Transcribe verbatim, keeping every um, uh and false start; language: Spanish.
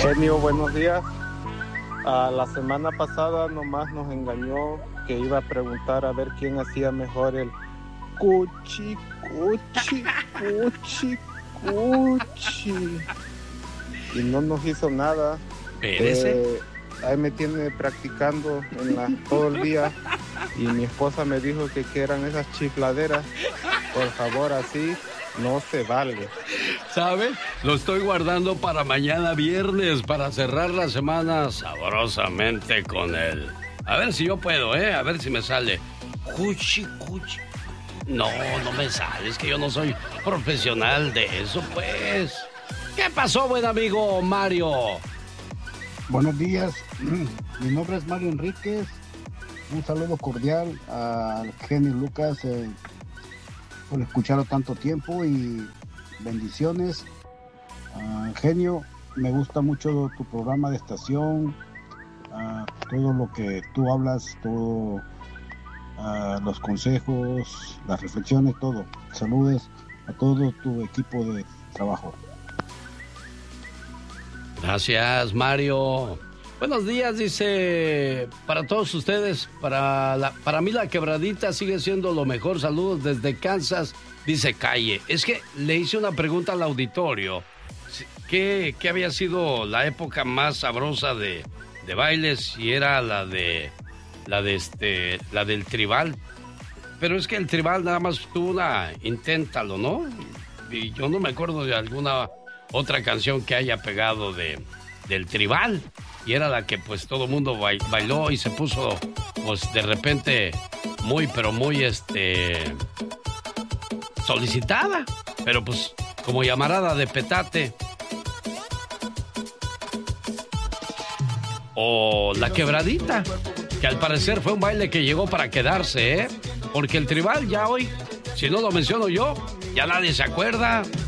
Genio, buenos días. Uh, la semana pasada nomás nos engañó que iba a preguntar a ver quién hacía mejor el cuchi, cuchi, cuchi, cuchi. Y no nos hizo nada. Eh, ahí me tiene practicando en la, todo el día. Y mi esposa me dijo que, que eran esas chifladeras. Por favor, así no se vale. ¿Sabe? Lo estoy guardando para mañana viernes, para cerrar la semana sabrosamente con él. A ver si yo puedo, ¿eh? A ver si me sale. Cuchi, cuchi. No, no me sale, es que yo no soy profesional de eso, pues. ¿Qué pasó, buen amigo Mario? Buenos días, mi nombre es Mario Enríquez. Un saludo cordial al genio Lucas eh, por escucharlo tanto tiempo y bendiciones. Uh, genio, me gusta mucho tu programa de estación, uh, todo lo que tú hablas, todo, uh, los consejos, las reflexiones, todo. Saludos a todo tu equipo de trabajo. Gracias, Mario. Buenos días, dice, para todos ustedes, para, la, para mí la quebradita sigue siendo lo mejor. Saludos desde Kansas, dice Calle. Es que le hice una pregunta al auditorio. ¿Qué, qué había sido la época más sabrosa de, de bailes? Y era la de, la de este, la del tribal. Pero es que el tribal nada más tuvo una, inténtalo, ¿no? Y yo no me acuerdo de alguna otra canción que haya pegado de, del tribal. Y era la que pues todo el mundo bailó y se puso pues de repente muy pero muy este solicitada, pero pues como llamarada de petate. O la quebradita, que al parecer fue un baile que llegó para quedarse, ¿eh? Porque el tribal ya hoy, si no lo menciono yo, ya nadie se acuerda.